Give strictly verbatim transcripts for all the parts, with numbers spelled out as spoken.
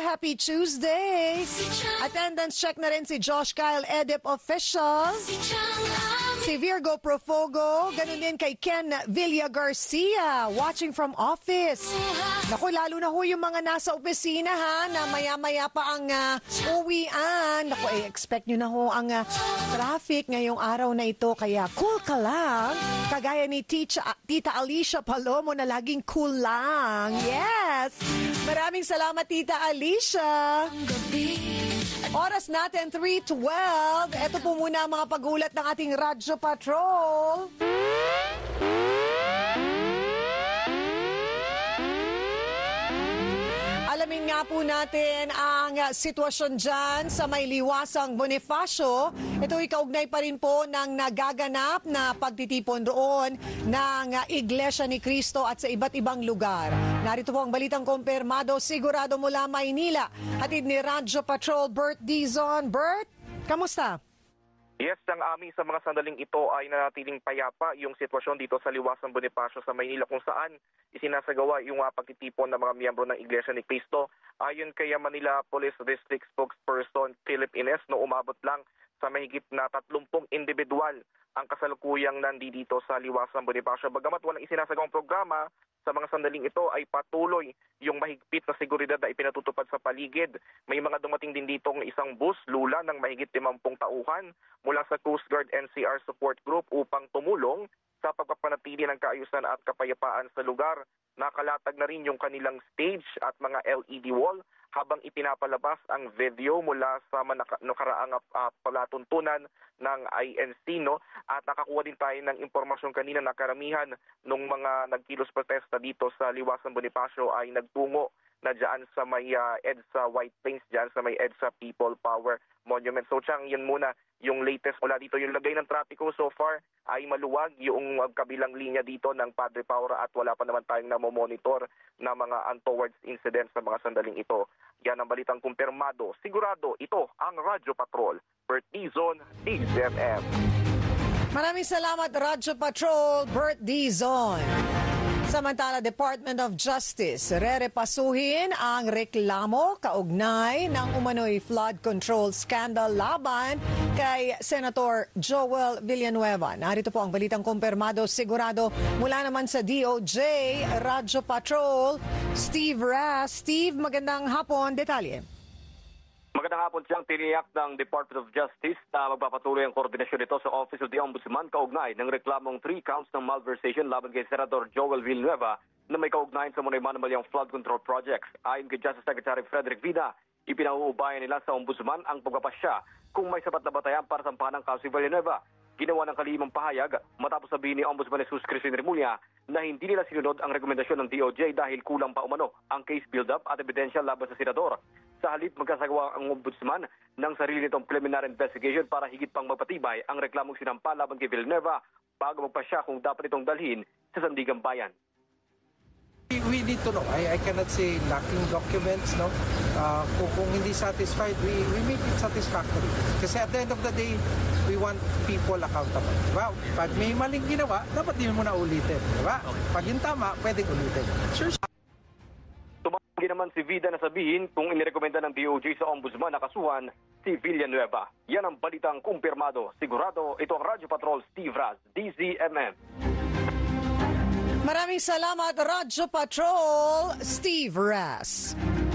Happy Tuesday! Attendance check na rin si Josh Kyle Edip Official. Si Virgo Profogo, ganun din kay Ken Villa Garcia, watching from office. Naku, lalo na ho yung mga nasa opisina ha, na maya-maya pa ang uh, uwian. Naku, eh, expect nyo na ho ang uh, traffic ngayong araw na ito, kaya cool ka lang. Kagaya ni Tita, Tita Alicia Palomo na laging cool lang. Yes! Maraming salamat, Tita Alicia. Oras natin, three twelve. Ito po muna ang mga pagulat ng ating Radyo Patrol. Alamin nga po natin ang sitwasyon dyan sa may liwasang Bonifacio. Ito ay kaugnay pa rin po ng nagaganap na pagtitipon roon ng Iglesia ni Cristo at sa iba't ibang lugar. Narito po ang balitang kumpirmado, sigurado mula Maynila. Hatid ni Radyo Patrol Bert Dizon. Bert, kamusta? Yes, ang amin sa mga sandaling ito ay nanatiling payapa yung sitwasyon dito sa liwasang Bonifacio sa Maynila kung saan isinasagawa yung uh, pagtitipon ng mga miyembro ng Iglesia ni Cristo. Ayon kay Manila Police District Spokesperson Philip Ines, no umabot lang sa mahigit na tatlumpung individual ang kasalukuyang nandito sa liwasang Bonifacio. Bagamat walang isinasagawang programa, sa mga sandaling ito ay patuloy yung mahigpit na seguridad na ipinatutupad sa paligid. May mga dumating din ditong isang bus, lula ng mahigit limampung tauhan mula sa Coast Guard N C R Support Group upang tumulong sa pagpapanatili ng kaayusan at kapayapaan sa lugar. Nakalatag na rin yung kanilang stage at mga L E D wall habang ipinapalabas ang video mula sa nakaraang uh, palatuntunan ng I N C, no? At nakakuha din tayo ng impormasyon kanina na karamihan ng mga nagkilos protesta dito sa liwasang Bonifacio ay nagtungo na dyan sa may uh, EDSA White Plains, dyan sa may EDSA People Power Monument. So, Chang, yun muna yung latest mula dito. Yung lagay ng trapiko so far ay maluwag yung uh, kabilang linya dito ng Padre Paura at wala pa naman tayong namomonitor na mga untoward incidents sa mga sandaling ito. Yan ang balitang kumpirmado. Sigurado, ito ang Radyo Patrol. Bert Dizon, D Z M. Maraming salamat, Radyo Patrol, Bert Dizon. Samantala, Department of Justice, rerepasuhin ang reklamo kaugnay ng umano'y flood control scandal laban kay Senator Joel Villanueva. Narito po ang balitang kumpirmado, sigurado mula naman sa D O J, Radyo Patrol, Steve Ras. Steve, magandang hapon. Detalye. Magandang hapon siyang tiniyak ng Department of Justice na magpapatuloy ang koordinasyon nito sa Office of the Ombudsman kaugnay ng reklamong three counts ng malversation laban kay Senator Joel Villanueva na may kaugnayan sa Munay Manamayang flood control projects. Ayon kay Justice Secretary Frederick Vida, ipinauubayan nila sa Ombudsman ang pagpapasya kung may sapat na batayan para sampahan ng kaso si Villanueva. Ginawa ng kalimang pahayag matapos sabihin ni Ombudsman Jesus Crispin Remulla na hindi nila sinunod ang rekomendasyon ng D O J dahil kulang pa umano ang case build-up at ebidensya laban sa senador. Sa halip, magkasagawa ang Ombudsman ng sarili nitong preliminary investigation para higit pang magpatibay ang reklamong sinampa laban kay Villanueva bago magpasya kung dapat itong dalhin sa Sandigan Bayan. We need to know. I, I cannot say lacking documents, no? Uh, kung, kung hindi satisfied, we, we make it satisfactory. Kasi at the end of the day, we want people accountable. Diba? Pag may maling ginawa, dapat din mo na ulitin. Diba? Pag yung tama, pwedeng ulitin. Sure. Tumanggi naman si Vida na sabihin kung inirekomenda ng D O J sa Ombudsman na kasuhan si Villanueva. Yan ang balitang kumpirmado. Sigurado, ito ang Radyo Patrol, Steve Raz, D Z M M. Maraming salamat, Radyo Patrol, Steve Raz.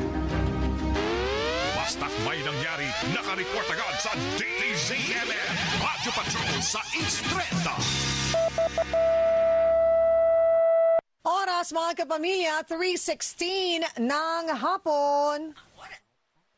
Basta't may nangyari, nakareport agad sa D Z M M. Radyo Patrol sa Instreta. Oras mga kapamilya, three sixteen ng hapon.